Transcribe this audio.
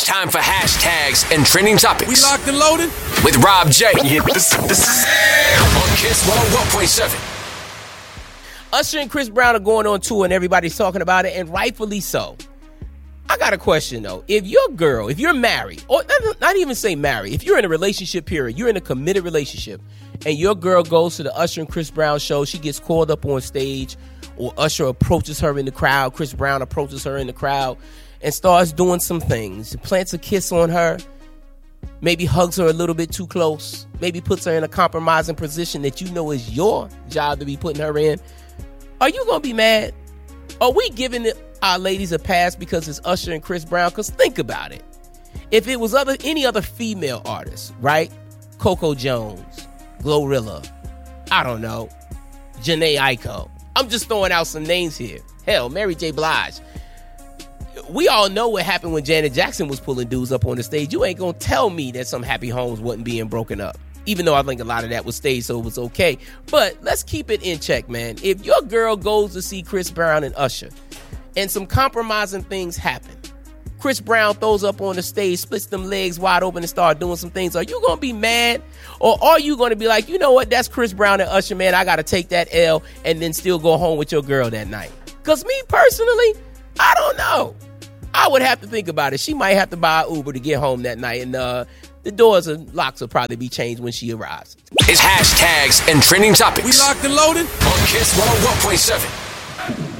It's time for hashtags and trending topics. We locked and loaded with Rob J. Yeah, this is on Kiss 101.7. Usher and Chris Brown are going on tour and everybody's talking about it, and rightfully so. I got a question, though. If your girl, if you're married, or not even say married, if you're in a relationship period, you're in a committed relationship, and your girl goes to the Usher and Chris Brown show, she gets called up on stage, or Usher approaches her in the crowd, Chris Brown approaches her in the crowd, and starts doing some things, plants a kiss on her, maybe hugs her a little bit too close, maybe puts her in a compromising position that you know is your job to be putting her in. Are you going to be mad? Are we giving our ladies a pass because it's Usher and Chris Brown? Because think about it. If it was any other female artist, right? Coco Jones, Glorilla, I don't know, Jhené Aiko. I'm just throwing out some names here. Hell, Mary J. Blige. We all know what happened when Janet Jackson was pulling dudes up on the stage. You ain't going to tell me that some happy homes wasn't being broken up. Even though I think a lot of that was staged, so it was okay. But let's keep it in check, man. If your girl goes to see Chris Brown and Usher, and some compromising things happen, Chris Brown throws up on the stage, splits them legs wide open and start doing some things, are you going to be mad? Or are you going to be like, you know what, that's Chris Brown and Usher, man, I got to take that L and then still go home with your girl that night? Because me personally, I don't know. I would have to think about it. She might have to buy an Uber to get home that night, and the doors and locks will probably be changed when she arrives. It's hashtags and trending topics. We locked and loaded on Kiss 101.7.